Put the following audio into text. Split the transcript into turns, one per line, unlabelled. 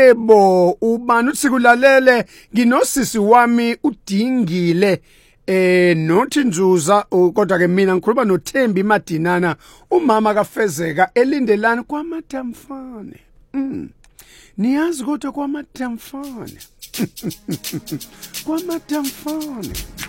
Yebo, ubani uthikulalele nginosisi wami uDingile nothi Nzuza kodwa ke mina ngikhuluma noThembi Madinana umama kaFezeka elindelani kwaMatamfane. Niyazi kodwa kwaMatamfane. kwaMatamfane.